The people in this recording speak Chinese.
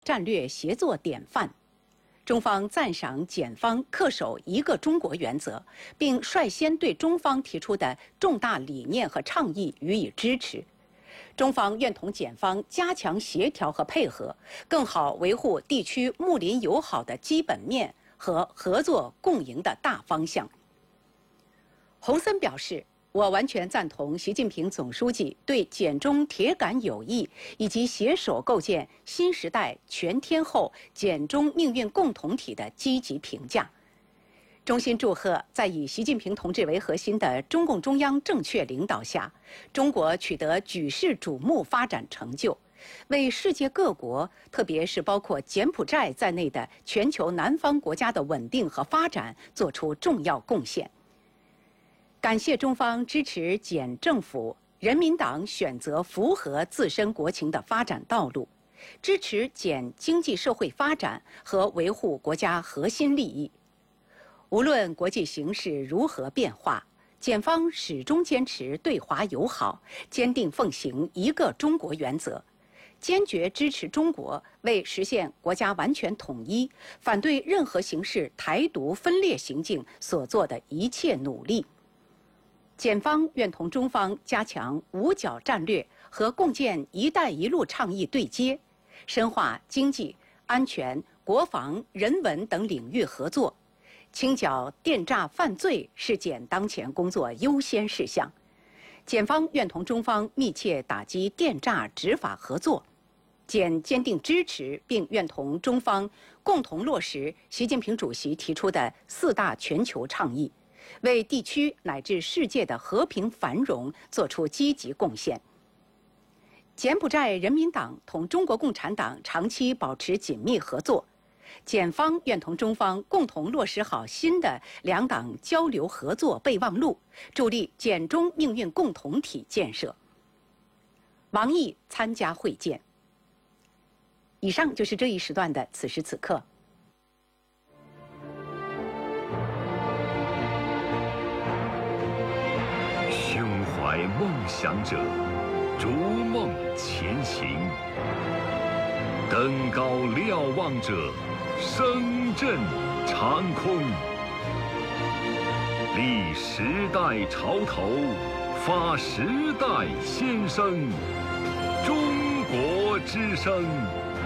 战略协作典范。中方赞赏检方恪守一个中国原则，并率先对中方提出的重大理念和倡议予以支持。中方愿同检方加强协调和配合，更好维护地区睦邻友好的基本面和合作共赢的大方向。洪森表示，我完全赞同习近平总书记对检中铁杆友谊以及携手构建新时代全天候检中命运共同体的积极评价。衷心祝贺在以习近平同志为核心的中共中央正确领导下，中国取得举世瞩目发展成就，为世界各国，特别是包括柬埔寨在内的全球南方国家的稳定和发展做出重要贡献。感谢中方支持柬政府、人民党选择符合自身国情的发展道路，支持柬经济社会发展和维护国家核心利益。无论国际形势如何变化，检方始终坚持对华友好，坚定奉行一个中国原则，坚决支持中国为实现国家完全统一，反对任何形式台独分裂行径所做的一切努力。检方愿同中方加强五角战略和共建“一带一路”倡议对接，深化经济、安全、国防、人文等领域合作。清剿电诈犯罪是检当前工作优先事项。检方愿同中方密切打击电诈执法合作。检坚定支持，并愿同中方共同落实习近平主席提出的4大全球倡议，为地区乃至世界的和平繁荣作出积极贡献。柬埔寨人民党同中国共产党长期保持紧密合作，检方愿同中方共同落实好新的两党交流合作备忘录，助力柬中命运共同体建设。王毅参加会见。以上就是这一时段的此时此刻。 胸怀梦想者，逐梦前行；登高瞭望者，声震长空。立时代潮头，发时代先声。中国之声。